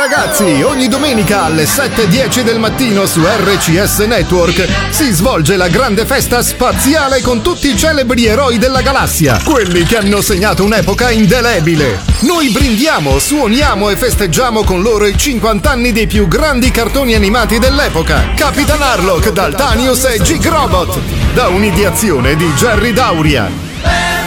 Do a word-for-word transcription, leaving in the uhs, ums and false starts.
ragazzi, ogni domenica alle sette e dieci del mattino su R C S Network si svolge la grande festa spaziale con tutti i celebri eroi della galassia, quelli che hanno segnato un'epoca indelebile. Noi brindiamo, suoniamo e festeggiamo con loro i cinquanta anni dei più grandi cartoni animati dell'epoca. Capitan Harlock, Daltanius e G-Robot, da un'ideazione di Jerry Dauria.